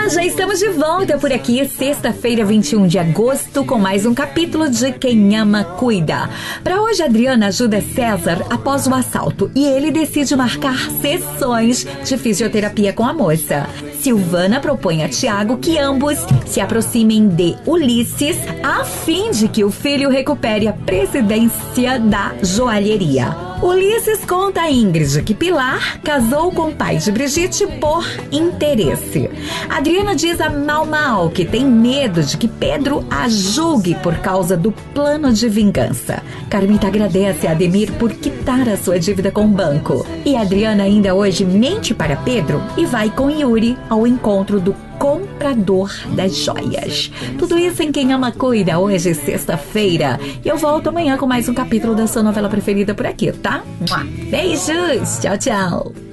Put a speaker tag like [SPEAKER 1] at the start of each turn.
[SPEAKER 1] Já estamos de volta por aqui, sexta-feira, 21 de agosto, com mais um capítulo de Quem Ama, Cuida. Para hoje, Adriana ajuda César após o assalto e ele decide marcar sessões de fisioterapia com a moça. Silvana propõe a Tiago que ambos se aproximem de Ulisses a fim de que o filho recupere a presidência da joalheria. Ulisses conta a Ingrid que Pilar casou com o pai de Brigitte por interesse. Adriana diz a Mal que tem medo de que Pedro a julgue por causa do plano de vingança. Carmita agradece a Ademir por quitar a sua dívida com o banco. E Adriana ainda hoje mente para Pedro e vai com Yuri ao encontro do comprador das joias. Tudo isso em Quem Ama Cuida, hoje sexta-feira. E eu volto amanhã com mais um capítulo da sua novela preferida por aqui, tá? Beijos! Tchau, tchau!